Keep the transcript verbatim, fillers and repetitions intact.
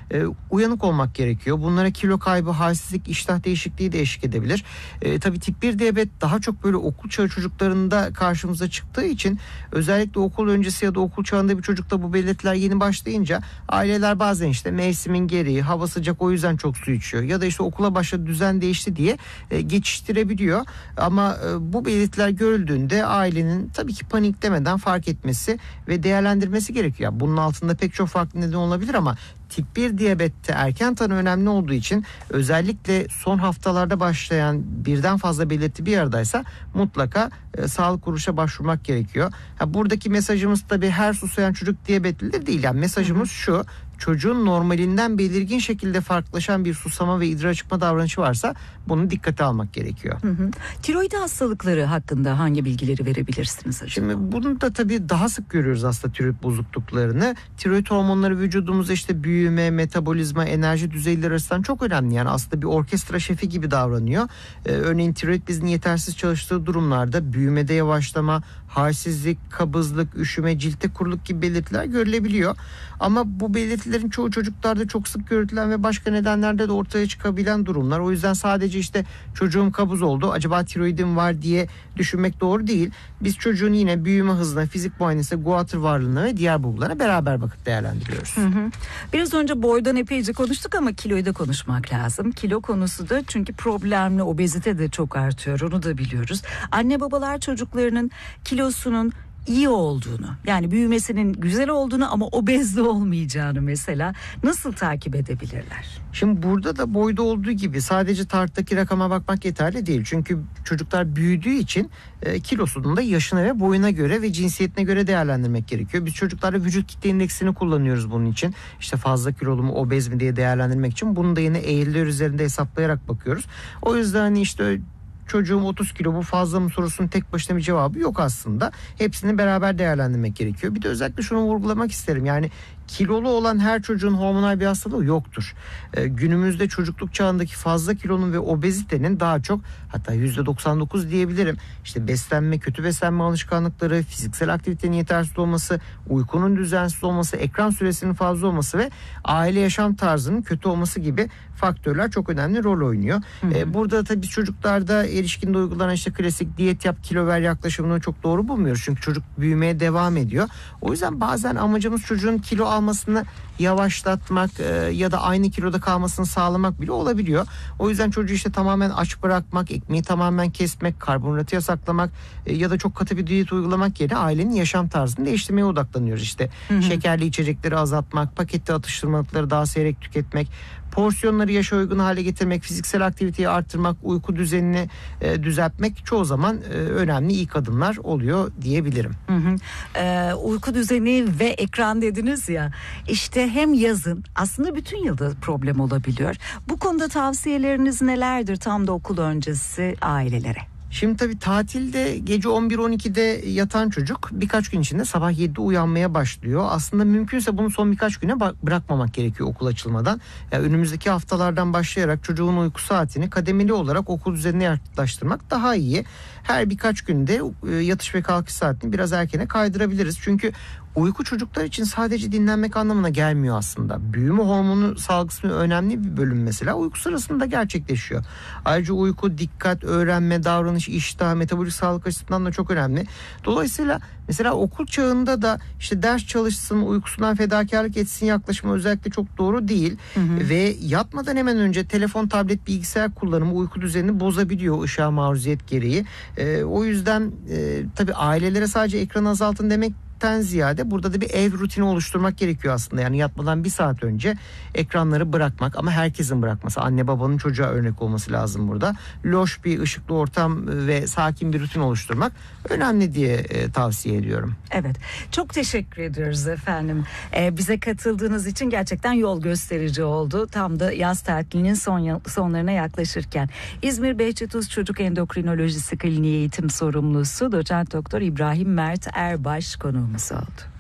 e, uyanık olmak gerekiyor. Bunlara kilo kaybı, halsizlik, iştah değişikliği de eşlik edebilir. E, tabii tip bir diyabet daha çok böyle okul çağı çocuklarında karşımıza çıktığı için özellikle okul öncesi ya da okul çağında bir çocukta bu belirtiler yeni başlayınca aileler bazen işte mevsimin gereği, hava sıcak o yüzden çok su içiyor ya da işte okula başladı, düzen değişti diye e, geçiştirebiliyor. Ama e, bu belirtiler görüldüğünde ailenin tabii ki paniklemeden fark etmesi ve değerlendirmesi gerekiyor. Yani bunun altında pek çok farklı neden olabilir ama tip bir diyabette erken tanı önemli olduğu için özellikle son haftalarda başlayan birden fazla belirti bir aradaysa mutlaka e, sağlık kuruluşa başvurmak gerekiyor. Ha, buradaki mesajımız tabii her susayan çocuk diyabetlidir değil. Yani mesajımız hı hı. şu: çocuğun normalinden belirgin şekilde farklılaşan bir susama ve idrar çıkma davranışı varsa bunu dikkate almak gerekiyor. Hı hı. Tiroid hastalıkları hakkında hangi bilgileri verebilirsiniz acaba? Şimdi bunu da tabii daha sık görüyoruz aslında tiroid bozukluklarını. Tiroid hormonları vücudumuzda işte büyüme, metabolizma, enerji düzeyleri arasından çok önemli. Yani aslında bir orkestra şefi gibi davranıyor. Ee, örneğin tiroid bezinin yetersiz çalıştığı durumlarda büyümede yavaşlama, halsizlik, kabızlık, üşüme, ciltte kuruluk gibi belirtiler görülebiliyor. Ama bu belirtilerin çoğu çocuklarda çok sık görülen ve başka nedenlerde de ortaya çıkabilen durumlar. O yüzden sadece işte çocuğum kabız oldu, acaba tiroidim var diye düşünmek doğru değil. Biz çocuğun yine büyüme hızına, fizik muayenesine, guatr varlığına ve diğer bulgulara beraber bakıp değerlendiriyoruz. Hı hı. Biraz önce boydan epeyce konuştuk ama kiloyu da konuşmak lazım. Kilo konusu da çünkü problemli, obezite de çok artıyor, onu da biliyoruz. Anne babalar çocuklarının kilosunun iyi olduğunu, yani büyümesinin güzel olduğunu ama obezli olmayacağını mesela nasıl takip edebilirler? Şimdi burada da boyda olduğu gibi sadece tarttaki rakama bakmak yeterli değil. Çünkü çocuklar büyüdüğü için e, kilosunun da yaşına ve boyuna göre ve cinsiyetine göre değerlendirmek gerekiyor. Biz çocuklarda vücut kitle indeksini kullanıyoruz bunun için. İşte fazla kilolu mu, obez mi diye değerlendirmek için. Bunu da yine eğriler üzerinde hesaplayarak bakıyoruz. O yüzden hani işte çocuğum otuz kilo, bu fazla mı sorusunun tek başına bir cevabı yok aslında. Hepsini beraber değerlendirmek gerekiyor. Bir de özellikle şunu vurgulamak isterim. Yani kilolu olan her çocuğun hormonal bir hastalığı yoktur. Ee, günümüzde çocukluk çağındaki fazla kilonun ve obezitenin daha çok, hatta yüzde doksan dokuz diyebilirim, İşte beslenme, kötü beslenme alışkanlıkları, fiziksel aktivitenin yetersiz olması, uykunun düzensiz olması, ekran süresinin fazla olması ve aile yaşam tarzının kötü olması gibi faktörler çok önemli rol oynuyor. Hı hı. Ee, burada tabii çocuklarda erişkinde uygulanan işte klasik diyet yap kilo ver yaklaşımını çok doğru bulmuyoruz. Çünkü çocuk büyümeye devam ediyor. O yüzden bazen amacımız çocuğun kilo almasını yavaşlatmak e, ya da aynı kiloda kalmasını sağlamak bile olabiliyor. O yüzden çocuğu işte tamamen aç bırakmak, ekmeği tamamen kesmek, karbonhidratı yasaklamak e, ya da çok katı bir diyet uygulamak yerine ailenin yaşam tarzını değiştirmeye odaklanıyoruz. İşte hı hı. şekerli içecekleri azaltmak, paketli atıştırmalıkları daha seyrek tüketmek, porsiyonları yaşa uygun hale getirmek, fiziksel aktiviteyi arttırmak, uyku düzenini e, düzeltmek çoğu zaman e, önemli ilk adımlar oluyor diyebilirim. Hı hı. Ee, uyku düzeni ve ekran dediniz ya, işte hem yazın, aslında bütün yılda problem olabiliyor. Bu konuda tavsiyeleriniz nelerdir tam da okul öncesi ailelere? Şimdi tabii tatilde gece on bir on ikide yatan çocuk birkaç gün içinde sabah yedide uyanmaya başlıyor. Aslında mümkünse bunu son birkaç güne bırakmamak gerekiyor okul açılmadan. Yani önümüzdeki haftalardan başlayarak çocuğun uyku saatini kademeli olarak okul düzenine yaklaştırmak daha iyi. Her birkaç günde yatış ve kalkış saatini biraz erkene kaydırabiliriz. Çünkü uyku çocuklar için sadece dinlenmek anlamına gelmiyor aslında. Büyüme hormonu salgısının önemli bir bölüm mesela uyku sırasında gerçekleşiyor. Ayrıca uyku dikkat, öğrenme, davranış, iştah, metabolik sağlık açısından da çok önemli. Dolayısıyla mesela okul çağında da işte ders çalışsın, uykusundan fedakarlık etsin yaklaşımı özellikle çok doğru değil. Hı hı. Ve yatmadan hemen önce telefon, tablet, bilgisayar kullanımı uyku düzenini bozabiliyor ışığa maruziyet gereği. Ee, o yüzden e, tabii ailelere sadece ekranı azaltın demek ziyade burada da bir ev rutini oluşturmak gerekiyor aslında. Yani yatmadan bir saat önce ekranları bırakmak, ama herkesin bırakması, anne babanın çocuğa örnek olması lazım burada. Loş bir ışıklı ortam ve sakin bir rutin oluşturmak önemli diye e, tavsiye ediyorum. Evet, çok teşekkür ediyoruz efendim. Ee, bize katıldığınız için gerçekten yol gösterici oldu. Tam da yaz tatilinin son sonlarına yaklaşırken. İzmir Behçet-Uz Çocuk Endokrinolojisi Kliniği Eğitim Sorumlusu Doçent Doktor İbrahim Mert Erbaş konuğumuz oldu.